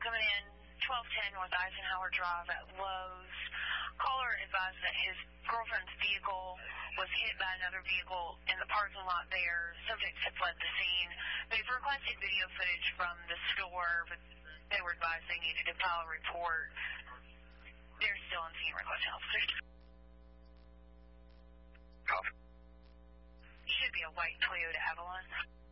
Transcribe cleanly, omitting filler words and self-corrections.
coming in 1210 North Eisenhower Drive at Lowe's. Caller advised that his girlfriend's vehicle was hit by another vehicle in the parking lot there. Subjects had fled the scene. They've requested video footage from the store, but they were advised they needed to file a report. They're still on scene requesting officers. Copy. Should be a white Toyota Avalon.